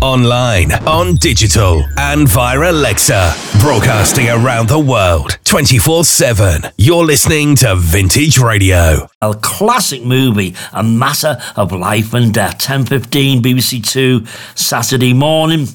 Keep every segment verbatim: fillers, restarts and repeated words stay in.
online, on digital, and via Alexa. Broadcasting around the world, twenty-four seven. You're listening to Vintage Radio. A classic movie, A Matter of Life and Death, ten fifteen, B B C Two, Saturday morning.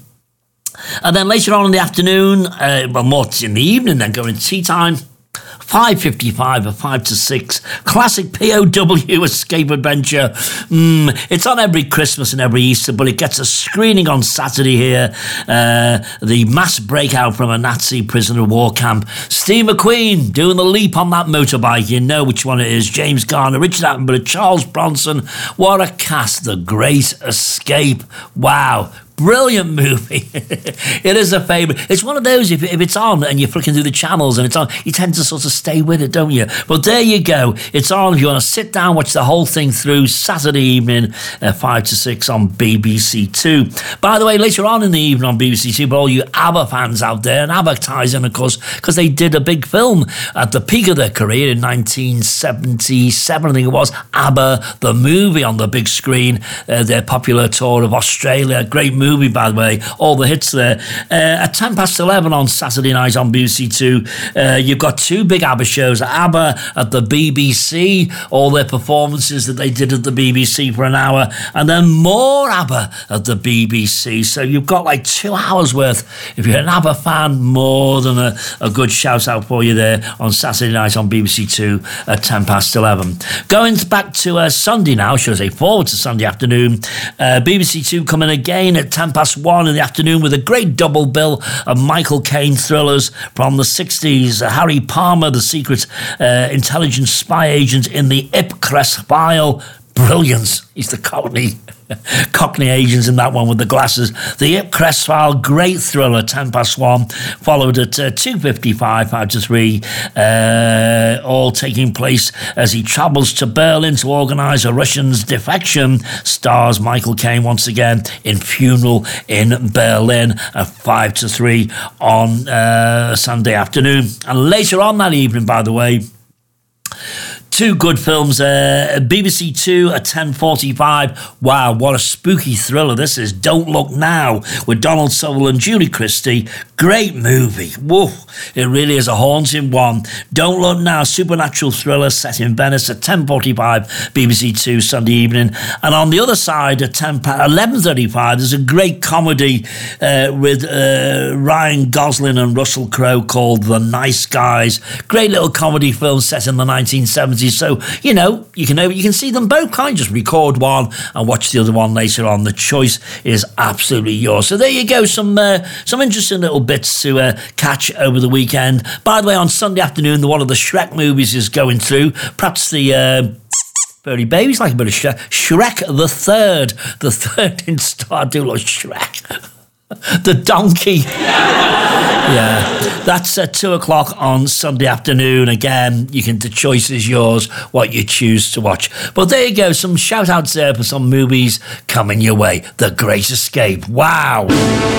And then later on in the afternoon, uh, well, more in the evening, then going to tea time, five fifty-five or five to six, classic P O W escape adventure. Mm, it's on every Christmas and every Easter, but it gets a screening on Saturday here. Uh, the mass breakout from a Nazi prisoner of war camp. Steve McQueen doing the leap on that motorbike. You know which one it is. James Garner, Richard Attenborough, Charles Bronson. What a cast. The Great Escape. Wow. Brilliant movie. It is a favourite. It's one of those, if, if it's on and you're flicking through the channels and it's on, you tend to sort of stay with it, don't you? But there you go. It's on. If you want to sit down, watch the whole thing through, Saturday evening, uh, five to six on B B C Two. By the way, later on in the evening on B B C Two, but all you ABBA fans out there, and ABBA ties in, of course, because they did a big film at the peak of their career in nineteen seventy-seven, I think it was, ABBA, the movie on the big screen, uh, their popular tour of Australia. Great movie. Movie, by the way, all the hits there. Uh, at ten past eleven on Saturday night on B B C Two, uh, you've got two big ABBA shows. ABBA at the B B C, all their performances that they did at the B B C for an hour, and then more ABBA at the B B C. So you've got like two hours worth. If you're an ABBA fan, more than a, a good shout out for you there on Saturday night on B B C Two at ten past eleven. Going back to uh, Sunday now, should I say forward to Sunday afternoon, uh, B B C Two coming again at ten past one in the afternoon with a great double bill of Michael Caine thrillers from the sixties. Uh, Harry Palmer, the secret uh, intelligence spy agent in the Ipcress file. Brilliance. He's the Cockney, Cockney agents in that one with the glasses. The Ipcress file, great thriller, ten past one, followed at uh, two fifty-five, five to three, uh, all taking place as he travels to Berlin to organise a Russian's defection. Stars Michael Caine once again in Funeral in Berlin at five to three on uh, Sunday afternoon. And later on that evening, by the way, two good films. Uh, B B C Two at ten forty-five. Wow, what a spooky thriller this is. Don't Look Now with Donald Sutherland, Julie Christie. Great movie. Whoa, it really is a haunting one. Don't Look Now, supernatural thriller set in Venice at ten forty-five. B B C Two Sunday evening. And on the other side at eleven thirty-five, there's a great comedy uh, with uh, Ryan Gosling and Russell Crowe called The Nice Guys. Great little comedy film set in the nineteen seventies. So, you know, you can you can see them both, can't you? Just record one and watch the other one later on. The choice is absolutely yours. So there you go, some uh, some interesting little bits to uh, catch over the weekend. By the way, on Sunday afternoon, the one of the Shrek movies is going through. Perhaps the... Uh, Furry babies like a bit of Shrek. Shrek the Third. The third in Star. I do love Shrek. The donkey. Yeah, that's at two o'clock on Sunday afternoon. Again, you can, the choice is yours, what you choose to watch. But there you go, some shout outs there for some movies coming your way. The Great Escape. Wow.